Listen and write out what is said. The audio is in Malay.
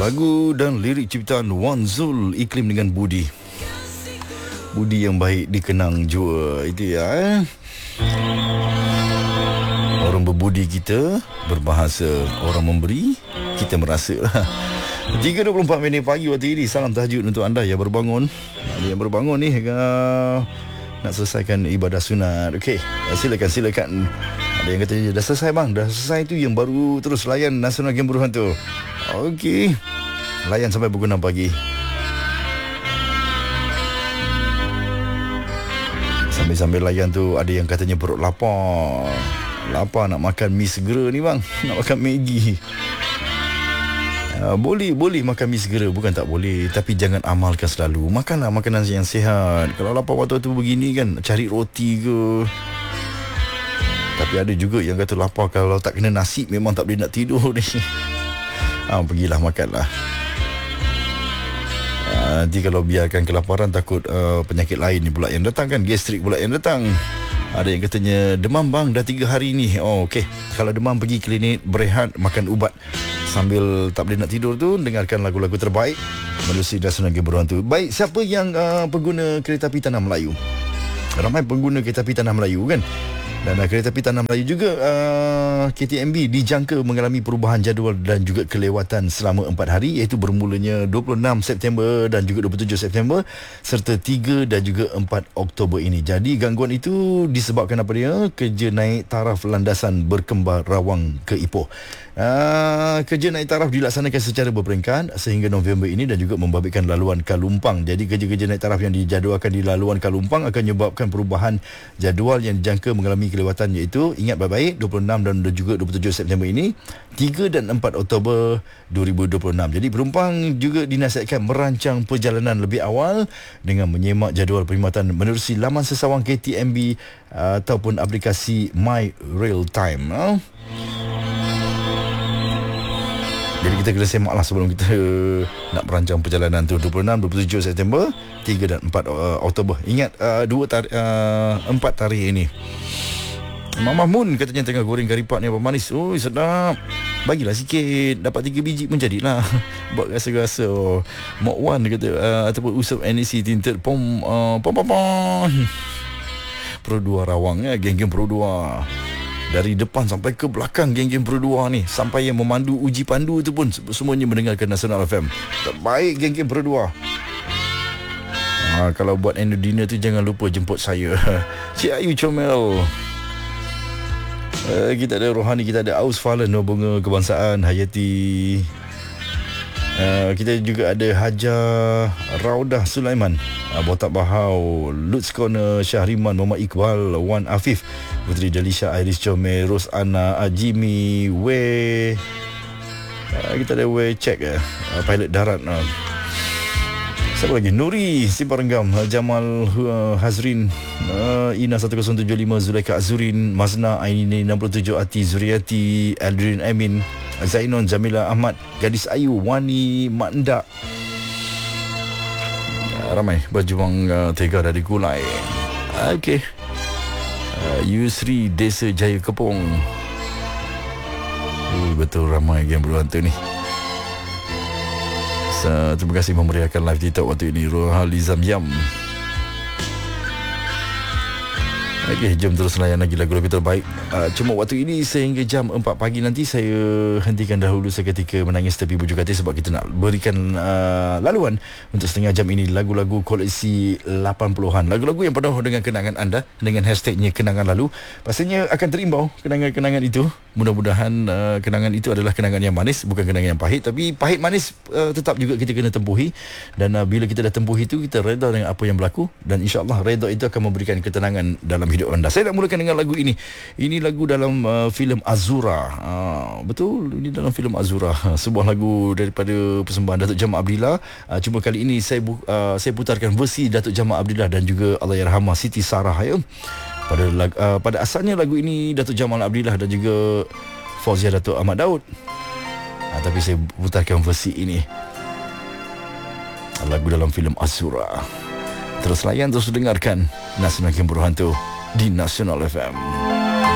Lagu dan lirik ciptaan Wan Zul, iklim dengan budi. Budi yang baik dikenang jua. Itu ya. Orang berbudi kita berbahasa, orang memberi kita merasa. 3.24 minit pagi waktu ini. Salam tahajud untuk anda yang berbangun. Ada yang berbangun ni nak selesaikan ibadah sunat. Okey, silakan. Ada yang kata dah selesai bang. Dah selesai tu, yang baru terus layan Nasional Game Beruhan tu. Okey, layan sampai pukul 6 pagi. Sambil layan tu, ada yang katanya perut lapar. Lapar nak makan mi segera ni bang. Nak makan Maggi. Boleh makan mi segera, bukan tak boleh, tapi jangan amalkan selalu. Makanlah makanan yang sihat. Kalau lapar waktu tu begini kan, cari roti ke. Tapi ada juga yang kata lapar kalau tak kena nasi memang tak boleh nak tidur ni. Pergilah makanlah. Nanti kalau biarkan kelaparan, takut penyakit lain ni pula yang datang kan. Gastrik pula yang datang. Ada yang katanya demam bang dah 3 hari ni. Okey, kalau demam pergi klinik, berehat, makan ubat. Sambil tak boleh nak tidur tu, dengarkan lagu-lagu terbaik melalui Nasional Game Beruhan tu. Baik, siapa yang pengguna kereta api Tanah Melayu? Ramai pengguna kereta api Tanah Melayu kan. Dan kereta api Tanah Melayu juga KTMB dijangka mengalami perubahan jadual dan juga kelewatan selama 4 hari, iaitu bermulanya 26 September dan juga 27 September serta 3 dan juga 4 Oktober ini. Jadi gangguan itu disebabkan apa dia? Kerja naik taraf landasan Berkembar Rawang ke Ipoh. Kerja naik taraf dilaksanakan secara berperingkat sehingga November ini dan juga membabitkan laluan Kalumpang. Jadi kerja-kerja naik taraf yang dijadualkan di laluan Kalumpang akan menyebabkan perubahan jadual yang dijangka mengalami kelewatan, iaitu ingat baik-baik 26 dan juga 27 September ini, 3 dan 4 Oktober 2026. Jadi penumpang juga dinasihatkan merancang perjalanan lebih awal dengan menyemak jadual perkhidmatan menerusi laman sesawang KTMB ataupun aplikasi My Real Time. Jadi kita kena semaklah sebelum kita nak merancang perjalanan tu. 26, 27 September, 3 dan 4 Oktober. Ingat 4 tarikh ini. Mama Mun katanya tengah goreng kari pak ni apa manis. Oh, sedap. Bagilah sikit, dapat 3 biji pun jadilah. Buat rasa-rasa. Mok Wan kata ataupun usap NEC tinted pom. Pro 2 Rawang ya, geng-geng Pro 2. Dari depan sampai ke belakang geng-geng Pro 2 ni, sampai yang memandu uji pandu tu pun semuanya mendengarkan Nasional FM. Terbaik geng-geng Pro 2. Kalau buat end dinner tu jangan lupa jemput saya. Cik Ayu Comel. Kita ada Rohani, kita ada Aus Falan, Bunga Kebangsaan, Hayati. Kita juga ada Hajar Raudah Sulaiman, Botak Bahau, Lutz Corner, Syahriman, Muhammad Iqbal, Wan Afif, Putri Dalisha, Iris Comel, Ros Ana, Jimmy, kita ada Check pilot darat. Siapa lagi? Nuri Simparenggam, Jamal Hazrin, Ina 1075, Zulaika Azurin, Mazna Aini 67, Ati Zuriati, Aldrin Amin, Zainon, Jamila Ahmad, Gadis Ayu, Wani Mak Ndak. Ramai berjuang Tega dari Kulai. Okey. Yusri Desa Jaya Kepong. Betul ramai yang berhantu ni. Terima kasih memeriahkan live TikTok waktu ini. Rohali Zamyam. Okey, jom terus layan lagi lagu-lagu terbaik. Cuma waktu ini sehingga jam 4 pagi nanti saya hentikan dahulu seketika menangis tepi bujur hati, sebab kita nak berikan laluan untuk setengah jam ini lagu-lagu koleksi 80-an. Lagu-lagu yang penuh dengan kenangan anda dengan hashtagnya kenangan lalu. Pastinya akan terimbau kenangan-kenangan itu. Mudah-mudahan kenangan itu adalah kenangan yang manis, bukan kenangan yang pahit. Tapi pahit manis tetap juga kita kena tempuhi. Dan bila kita dah tempuhi itu, kita reda dengan apa yang berlaku. Dan insyaAllah reda itu akan memberikan ketenangan dalam hidup anda. Saya nak mulakan dengan lagu ini. Ini lagu dalam filem Azura. Betul, ini dalam filem Azura. Sebuah lagu daripada persembahan Datuk Jamal Abdillah. Cuma kali ini saya putarkan versi Datuk Jamal Abdillah dan juga Allahyarhamah Siti Sarah ya. Pada asalnya lagu ini Datuk Jamal Abdillah dan juga Fauzia Datuk Ahmad Daud. Tapi saya putarkan versi ini. Lagu dalam filem Azura. Terus layan, terus dengarkan Nasional Game Beruhan tu di Nasional FM.